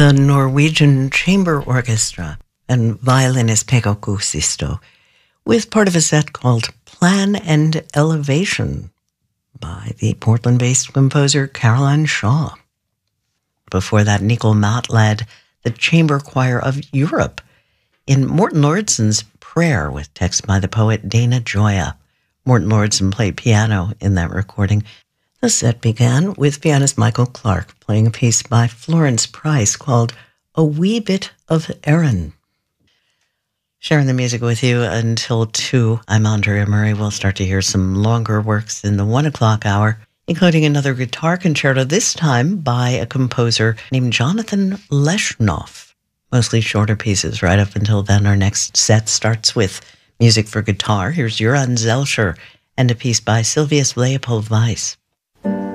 the Norwegian Chamber Orchestra and violinist Pekka Kuusisto with part of a set called Plan and Elevation by the Portland-based composer Caroline Shaw. Before that, Nicole Matt led the Chamber Choir of Europe in Morten Lordson's Prayer with text by the poet Dana Gioia. Morten Lordson played piano in that recording. The set began with pianist Michael Clark playing a piece by Florence Price called A Wee Bit of Erin. Sharing the music with you until 2. I'm Andrea Murray. We'll start to hear some longer works in the 1 o'clock hour, including another guitar concerto, this time by a composer named Jonathan Leshnoff. Mostly shorter pieces right up until then. Our next set starts with music for guitar. Here's Joran Zelscher and a piece by Silvius Leopold Weiss.